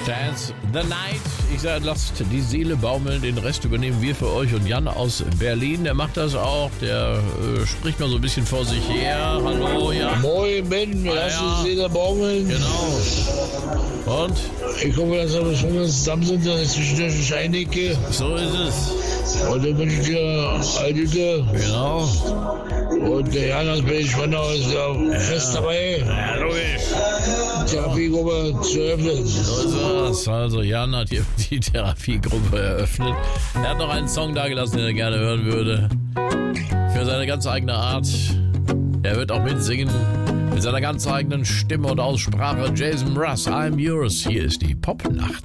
Dance the Night. Ich sage, lasst die Seele baumeln, den Rest übernehmen wir für euch. Und Jan aus Berlin, der macht das auch. Der spricht mal so ein bisschen vor sich her. Hallo, Jan. Moin, Ben, lass die Seele baumeln. Genau. Und? Ich hoffe, dass wir schon zusammen sind, dass ich zwischendurch nicht einnecke. So ist es. Und dann wünsche ich dir all Gute. Genau. Und der Jan aus Berlin-Spandau ist ja fest dabei. Ja, logisch. Therapiegruppe zu öffnen. So ist es. Also Jan hat hier die Therapiegruppe eröffnet. Er hat noch einen Song dagelassen, den er gerne hören würde. Für seine ganz eigene Art. Er wird auch mitsingen. Mit seiner ganz eigenen Stimme und Aussprache. Jason Mraz, I'm Yours. Hier ist die Popnacht.